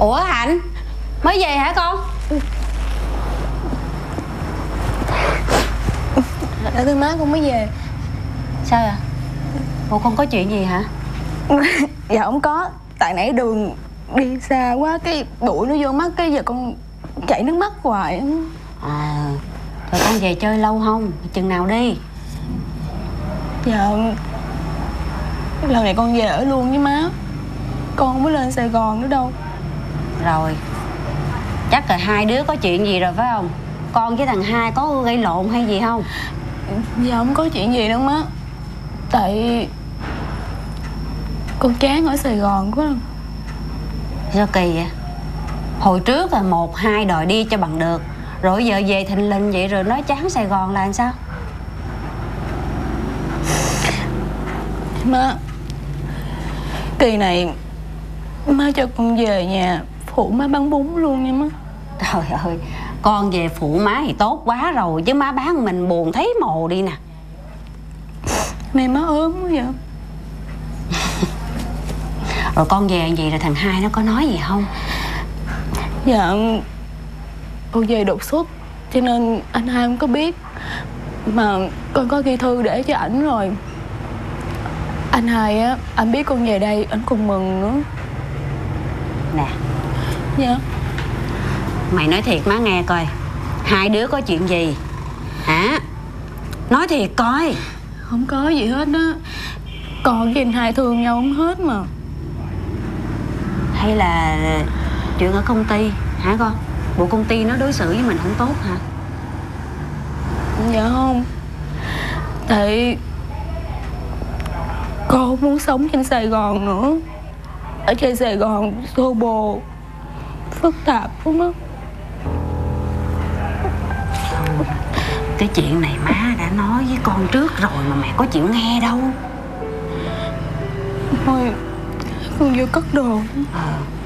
Ủa Hạnh, mới về hả con? Dạ thưa má, con mới về. Sao vậy? Ủa con có chuyện gì hả? Dạ không có. Tại nãy đường đi xa quá, cái bụi nó vô mắt, cái giờ con chảy nước mắt hoài. Rồi con về chơi lâu không? Chừng nào đi? Dạ lần này con về ở luôn với má. Con không có lên Sài Gòn nữa đâu. Rồi, chắc là hai đứa có chuyện gì rồi phải không? Con với thằng Hai có gây lộn hay gì không? Dạ không có chuyện gì đâu má. Tại con chán ở Sài Gòn quá. Sao kỳ vậy? Hồi trước là 1-2 đòi đi cho bằng được, rồi giờ về thình lình vậy rồi nói chán Sài Gòn là làm sao? Má, kỳ này má cho con về nhà phụ má bán bún luôn nha má. Trời ơi, con về phụ má thì tốt quá rồi, chứ má bán mình buồn thấy mồ đi nè. Này má ốm quá vậy. Rồi con về vậy rồi thằng Hai nó có nói gì không? Dạ con về đột xuất cho nên anh Hai không có biết. Mà con có ghi thư để cho ảnh rồi. Anh Hai á, anh biết con về đây anh còn mừng nữa. Nè. Dạ. Mày nói thiệt má nghe coi, hai đứa có chuyện gì hả? Nói thiệt coi. Không có gì hết á. Con với anh Hai thương nhau không hết mà. Hay là chuyện ở công ty hả con? Bộ công ty nó đối xử với mình không tốt hả? Dạ không. Tại con không muốn sống trên Sài Gòn nữa. Ở trên Sài Gòn xô bồ, phức tạp lắm á. Cái chuyện này má đã nói với con trước rồi mà mẹ có chịu nghe đâu. Thôi con vô cất đồ.